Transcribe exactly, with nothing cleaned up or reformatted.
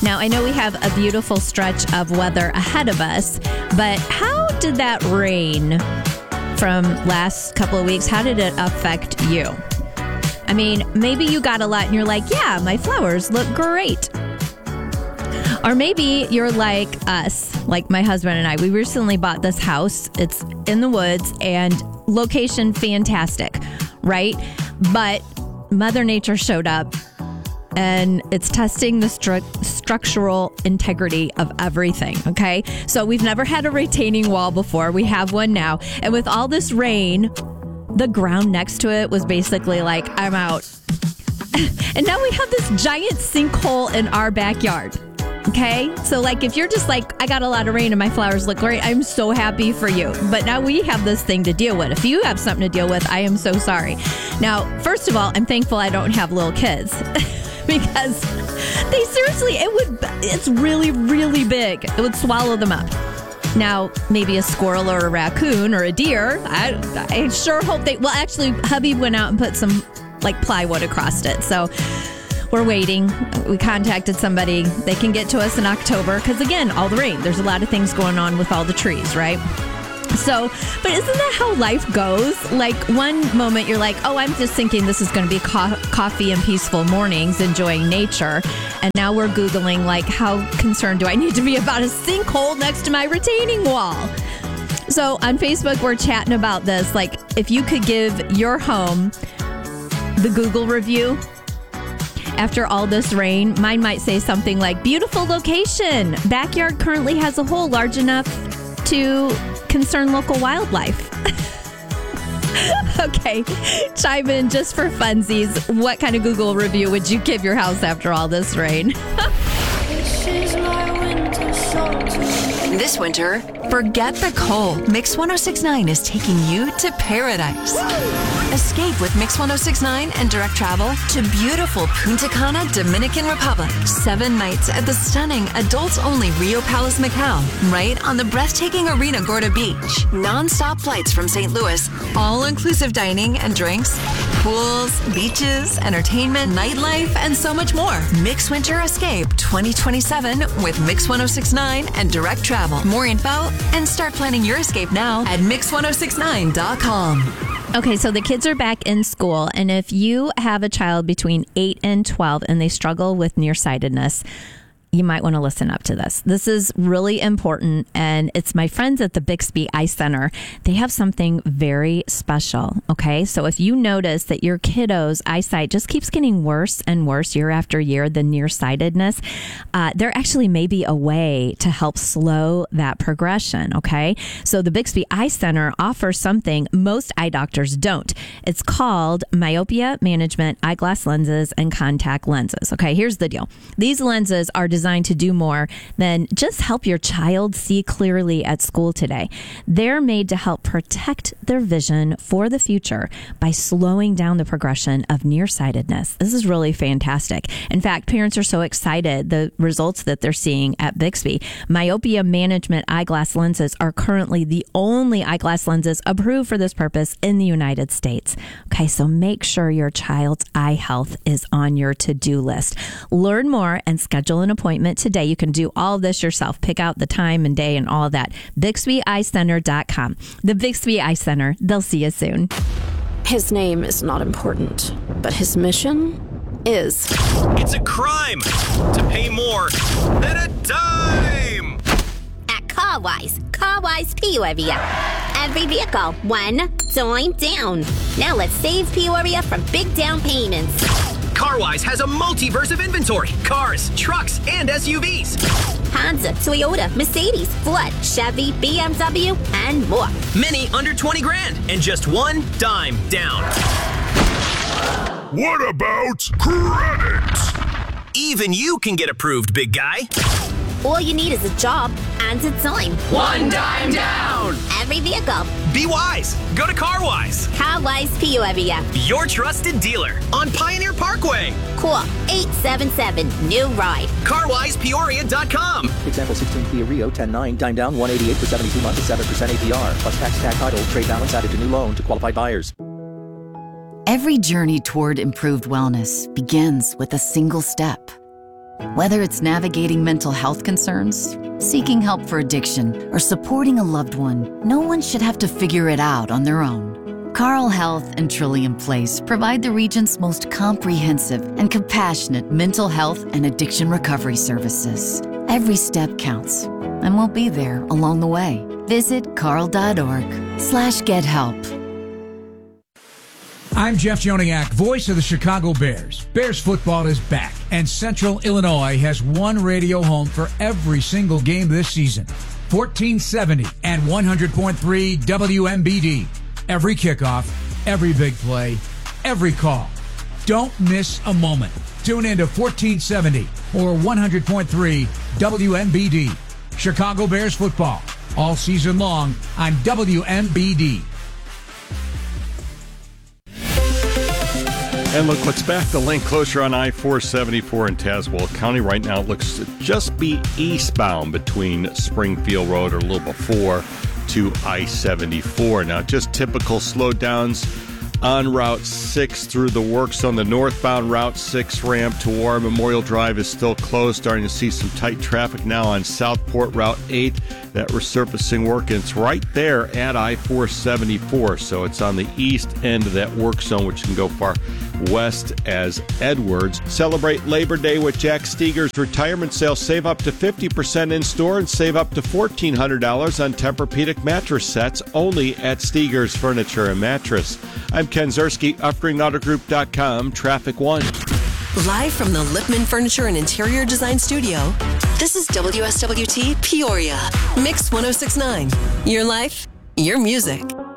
Now, I know we have a beautiful stretch of weather ahead of us, but how did that rain from last couple of weeks, how did it affect you? I mean, maybe you got a lot and you're like, yeah, my flowers look great. Or maybe you're like us, like my husband and I. We recently bought this house. It's in the woods and location fantastic, right? But Mother Nature showed up and it's testing the stru- structural integrity of everything, okay? So we've never had a retaining wall before. We have one now. And with all this rain, the ground next to it was basically like, I'm out. And now we have this giant sinkhole in our backyard. Okay, so like if you're just like, I got a lot of rain and my flowers look great, I'm so happy for you. But now we have this thing to deal with. If you have something to deal with, I am so sorry. Now, first of all, I'm thankful I don't have little kids because they seriously, it would, it's really, really big. It would swallow them up. Now, maybe a squirrel or a raccoon or a deer, I, I sure hope they, well, actually, hubby went out and put some like plywood across it. So we're waiting. We contacted somebody. They can get to us in October because, again, all the rain. There's a lot of things going on with all the trees, right? So, but isn't that how life goes? Like one moment you're like, oh, I'm just thinking this is going to be co- coffee and peaceful mornings, enjoying nature. And now we're Googling, like, how concerned do I need to be about a sinkhole next to my retaining wall? So on Facebook, we're chatting about this. Like, if you could give your home the Google review after all this rain, mine might say something like, beautiful location. Backyard currently has a hole large enough to concern local wildlife. Okay, chime in just for funsies. What kind of Google review would you give your house after all this rain? This is my winter song to you. This winter, forget the cold. Mix one oh six point nine is taking you to paradise. Escape with Mix one oh six point nine and direct travel to beautiful Punta Cana, Dominican Republic. Seven nights at the stunning adults-only Rio Palace, Macau, right on the breathtaking Arena Gorda Beach. Non-stop flights from Saint Louis, all-inclusive dining and drinks, pools, beaches, entertainment, nightlife, and so much more. Mix Winter Escape twenty twenty-seven with Mix one oh six point nine and direct travel. More info and start planning your escape now at mix one oh six nine dot com. Okay, so the kids are back in school, and if you have a child between eight and twelve and they struggle with nearsightedness, you might want to listen up to this. This is really important, and it's my friends at the Bixby Eye Center. They have something very special, okay? So if you notice that your kiddo's eyesight just keeps getting worse and worse year after year, the nearsightedness, uh, there actually may be a way to help slow that progression, okay? So the Bixby Eye Center offers something most eye doctors don't. It's called myopia management eyeglass lenses and contact lenses, okay? Here's the deal. These lenses are designed designed to do more than just help your child see clearly at school today. They're made to help protect their vision for the future by slowing down the progression of nearsightedness. This is really fantastic. In fact, parents are so excited the results that they're seeing at Bixby. Myopia management eyeglass lenses are currently the only eyeglass lenses approved for this purpose in the United States. Okay, so make sure your child's eye health is on your to-do list. Learn more and schedule an appointment today. You can do all of this yourself. Pick out the time and day and all of that. Bixby Eye Center dot com. The Bixby Eye Center. They'll see you soon. His name is not important, but his mission is. It's a crime to pay more than a dime. At CarWise, CarWise Peoria. Every vehicle, one dime down. Now let's save Peoria from big down payments. CarWise has a multiverse of inventory. Cars, trucks, and S U Vs. Honda, Toyota, Mercedes, Ford, Chevy, B M W, and more. Many under twenty grand and just one dime down. What about credit? Even you can get approved, big guy. All you need is a job and a dime. One dime down. Every vehicle. Be wise. Go to CarWise. CarWise Peoria. Your trusted dealer on Pioneer Parkway. Call eight seven seven, new ride. car wise peoria dot com. Example sixteen Kia Rio ten nine, dime down one eighty-eight for seventy-two months at seven percent A P R, plus tax tag title, trade balance added to new loan to qualified buyers. Every journey toward improved wellness begins with a single step. Whether it's navigating mental health concerns, seeking help for addiction, or supporting a loved one, no one should have to figure it out on their own. Carle Health and Trillium Place provide the region's most comprehensive and compassionate mental health and addiction recovery services. Every step counts, and we'll be there along the way. Visit carle.org slash get help. I'm Jeff Joniak, voice of the Chicago Bears. Bears football is back, and Central Illinois has one radio home for every single game this season. fourteen seventy and one hundred point three W M B D. Every kickoff, every big play, every call. Don't miss a moment. Tune in to fourteen seventy or one hundred point three W M B D. Chicago Bears football, all season long on W M B D. And look what's back. The lane closure on I four seventy-four in Tazewell County. Right now it looks to just be eastbound between Springfield Road or a little before to I seventy-four. Now just typical slowdowns on Route six through the work zone. The northbound Route six ramp to War Memorial Drive is still closed. Starting to see some tight traffic now on Southport Route eight. That resurfacing work, and it's right there at I four seventy-four. So it's on the east end of that work zone, which can go far west as Edwards. Celebrate Labor Day with Jack Steger's retirement sale. Save up to fifty percent in store and save up to fourteen hundred dollars on Tempur-Pedic mattress sets only at Steger's Furniture and Mattress. I'm Ken Zerski, Uffring Auto Group dot com, Traffic One. Live from the Lippman Furniture and Interior Design Studio, this is W S W T Peoria. Mix one oh six point nine. Your life, your music.